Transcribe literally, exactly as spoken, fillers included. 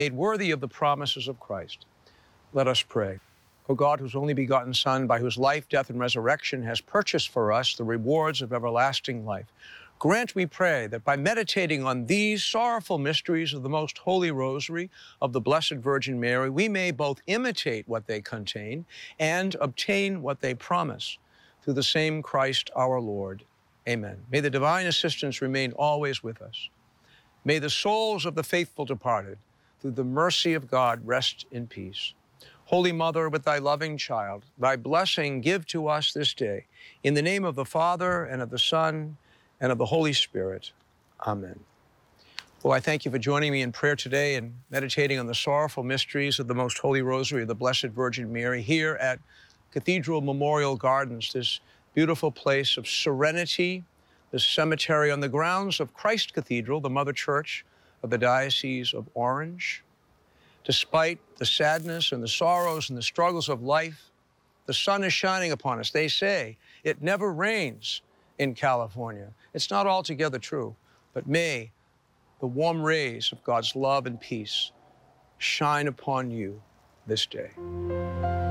made worthy of the promises of Christ. Let us pray. O God, whose only begotten Son, by whose life, death, and resurrection has purchased for us the rewards of everlasting life, grant, we pray, that by meditating on these sorrowful mysteries of the most holy rosary of the Blessed Virgin Mary, we may both imitate what they contain and obtain what they promise. Through the same Christ our Lord. Amen. May the divine assistance remain always with us. May the souls of the faithful departed, through the mercy of God, rest in peace. Holy Mother, with thy loving child, thy blessing give to us this day. In the name of the Father, and of the Son, and of the Holy Spirit. Amen. Well, I thank you for joining me in prayer today and meditating on the sorrowful mysteries of the Most Holy Rosary of the Blessed Virgin Mary here at Cathedral Memorial Gardens, this beautiful place of serenity, this cemetery on the grounds of Christ Cathedral, the Mother Church of the Diocese of Orange. Despite the sadness and the sorrows and the struggles of life, the sun is shining upon us. They say it never rains in California. It's not altogether true, but may the warm rays of God's love and peace shine upon you this day.